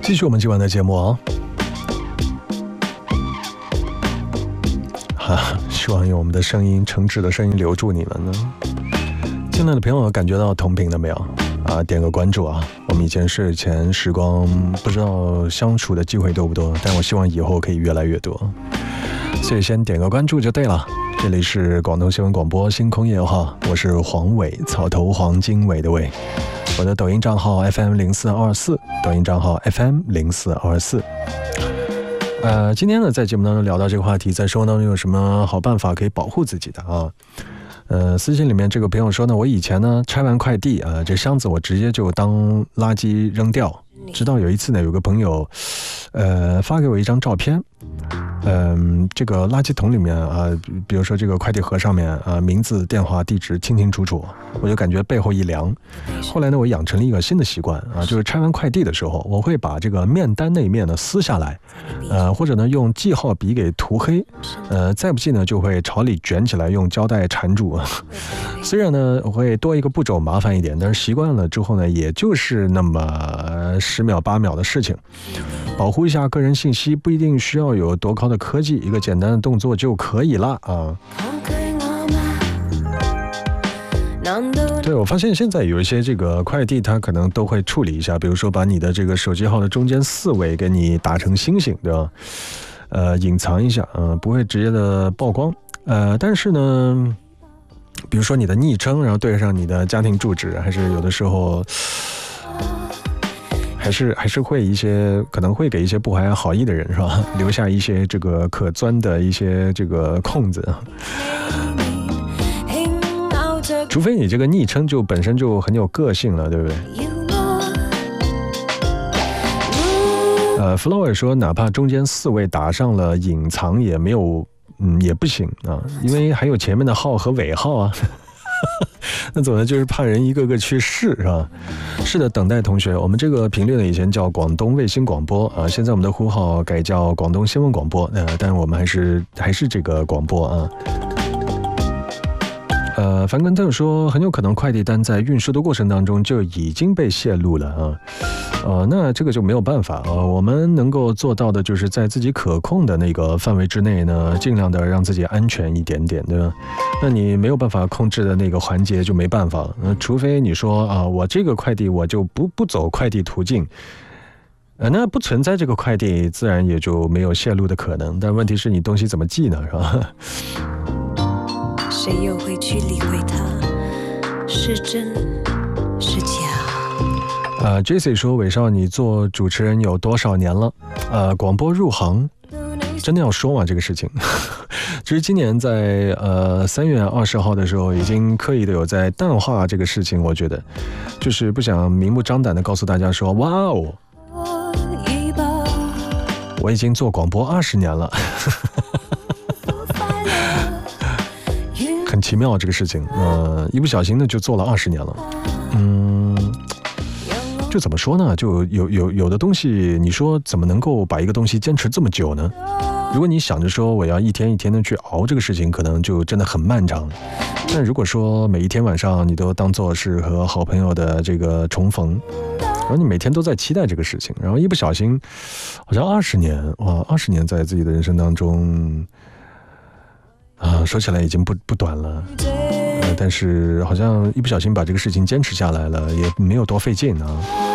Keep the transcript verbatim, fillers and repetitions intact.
继续我们今晚的节目啊，哈，希望用我们的声音，诚挚的声音留住你们呢。进来的朋友感觉到同频了没有啊？点个关注啊！我们以前睡前时光不知道相处的机会多不多，但我希望以后可以越来越多，所以先点个关注就对了。这里是广东新闻广播星空夜话，我是黄伟，草头黄经纬的伟。我的抖音账号 F M 零四二四，抖音账号 F M 零四二四。呃，今天呢，在节目当中聊到这个话题，在生活当中有什么好办法可以保护自己的啊？呃，私信里面这个朋友说呢，我以前呢拆完快递啊、呃，这箱子我直接就当垃圾扔掉。直到有一次呢，有个朋友，呃，发给我一张照片。嗯、呃，这个垃圾桶里面啊、呃，比如说这个快递盒上面啊、呃，名字、电话、地址清清楚楚，我就感觉背后一凉。后来呢，我养成了一个新的习惯啊，就是拆完快递的时候，我会把这个面单那一面呢撕下来，呃，或者呢用记号笔给涂黑，呃，再不济呢就会朝里卷起来，用胶带缠住。虽然呢我会多一个步骤麻烦一点，但是习惯了之后呢，也就是那么十秒八秒的事情。保护一下个人信息不一定需要有多高的科技，一个简单的动作就可以了啊。对，我发现现在有一些这个快递它可能都会处理一下，比如说把你的这个手机号的中间四位给你打成星星，对吧？呃，隐藏一下，嗯、呃，不会直接的曝光。呃，但是呢，比如说你的昵称，然后对上你的家庭住址，还是有的时候还是还是会一些可能会给一些不怀好意的人是吧，留下一些这个可钻的一些这个空子。除非你这个昵称就本身就很有个性了，对不对？呃 Flower 说哪怕中间四位打上了隐藏也没有嗯也不行啊，因为还有前面的号和尾号啊。那总的就是怕人一个个去试是吧？是的，等待同学，我们这个频率呢以前叫广东卫星广播啊，现在我们的呼号改叫广东新闻广播，呃，但是我们还是还是这个广播啊。呃，樊根特说，很有可能快递单在运输的过程当中就已经被泄露了啊，呃，那这个就没有办法啊、呃，我们能够做到的就是在自己可控的那个范围之内呢，尽量的让自己安全一点点，对吧？那你没有办法控制的那个环节就没办法了，呃、除非你说啊、呃，我这个快递我就不不走快递途径。呃，那不存在这个快递，自然也就没有泄露的可能。但问题是你东西怎么寄呢，是吧？ 谁又会去理会它是真是假？ 呃 J C 说，伟少你做主持人有多少年了？呃，广播入行真的要说吗？这个事情其实今年在呃三月二十号的时候已经刻意的有在淡化这个事情，我觉得就是不想明目张胆的告诉大家说，哇哦，我已经做广播二十年了。很奇妙这个事情，呃，一不小心呢就做了二十年了，嗯，就怎么说呢？就有有有的东西，你说怎么能够把一个东西坚持这么久呢？如果你想着说我要一天一天的去熬这个事情，可能就真的很漫长。但如果说每一天晚上你都当作是和好朋友的这个重逢，然后你每天都在期待这个事情，然后一不小心，好像二十年哇，二十年在自己的人生当中。啊，说起来已经不不短了，呃，但是好像一不小心把这个事情坚持下来了，也没有多费劲啊。